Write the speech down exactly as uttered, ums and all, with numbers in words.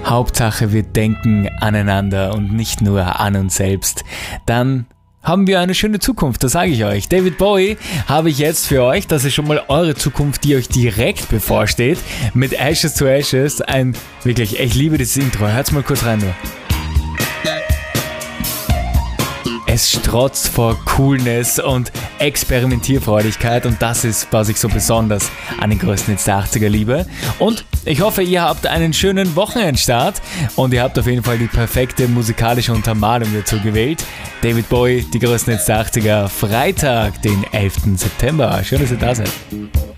Hauptsache wir denken aneinander und nicht nur an uns selbst. Dann haben wir eine schöne Zukunft, das sage ich euch. David Bowie habe ich jetzt für euch, das ist schon mal eure Zukunft, die euch direkt bevorsteht, mit Ashes to Ashes. Ein, wirklich, ich liebe dieses Intro, hört's mal kurz rein nur. Es strotzt vor Coolness und Experimentierfreudigkeit und das ist, was ich so besonders an den größten Hits der achtziger liebe. Und ich hoffe, ihr habt einen schönen Wochenendstart und ihr habt auf jeden Fall die perfekte musikalische Untermalung dazu gewählt. David Bowie, die größten Hits der achtziger, Freitag, den elften September. Schön, dass ihr da seid.